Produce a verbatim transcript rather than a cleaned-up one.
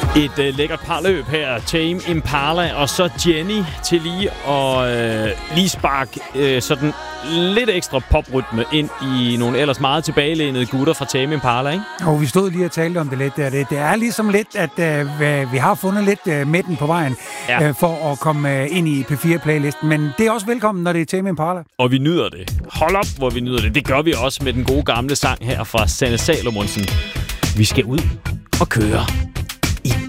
Et øh, lækkert parløb her. Tame Impala og så Jenny til lige og øh, lige spark øh, sådan lidt ekstra poprytme ind i nogle ellers meget tilbagelænede gutter fra Tame Impala, ikke? Og vi stod lige og talte om det lidt der. Det, det er ligesom lidt, at øh, vi har fundet lidt øh, midten på vejen ja. øh, for at komme øh, ind i P fire playlisten. Men det er også velkommen, når det er Tame Impala. Og vi nyder det. Hold op, hvor vi nyder det. Det gør vi også med den gode gamle sang her fra Sanne Salomonsen. Vi skal ud og køre.